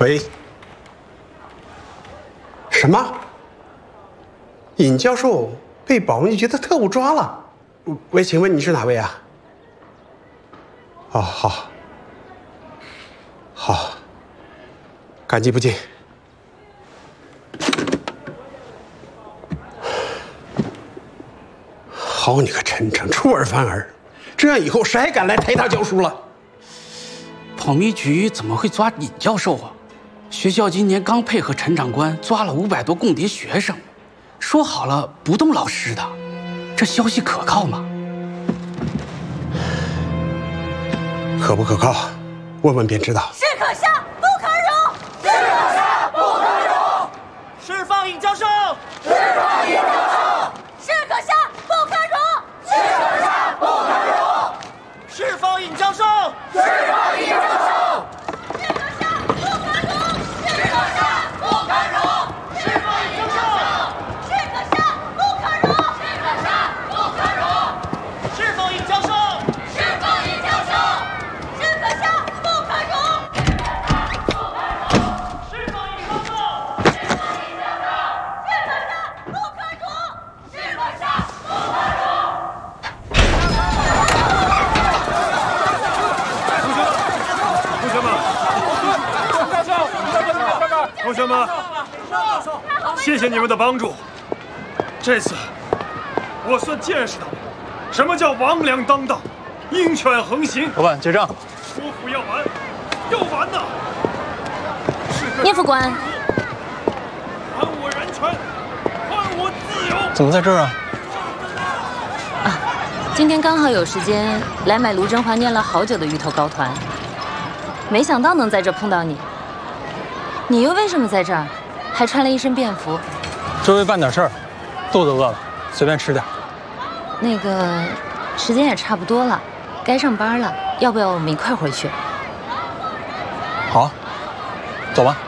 喂，什么？尹教授被保密局的特务抓了？喂，请问你是哪位啊？哦，好，好，感激不尽。好你个陈诚，出尔反尔，这样以后谁还敢来台大教书了？ 保密局怎么会抓尹教授啊？学校今年刚配合陈长官抓了500多共谍学生，说好了不动老师的，这消息可靠吗？ 可不可靠？问问便知道。 士可杀，不可辱！士可杀，不可辱！ 释放尹教授！ 释放尹教授！士可杀，不可辱！士可杀，不可辱！ 释放尹教授！ 释放尹教授！士可杀，不可辱！士可杀，不可辱！ 释放尹教授！ 士可杀，不可辱！士可杀，不可辱！ 释放尹教授！ 释放尹教授！士可杀，不可辱！ 释放尹教授！ 士可杀，不可辱！士可杀，不可辱！ 同学们，谢谢你们的帮助。这次我算见识到了什么叫王良当道，鹰犬横行。 老板结账。 说服要完，要完呐！ 聂副官， 还我人权，还我自由！ 怎么在这儿啊？ 今天刚好有时间来买卢振华念了好久的芋头糕团，没想到能在这碰到你。你又为什么在这儿？还穿了一身便服？ 周围办点事儿，肚子饿了，随便吃点。 那个，时间也差不多了，该上班了，要不要我们一块回去？ 好，走吧。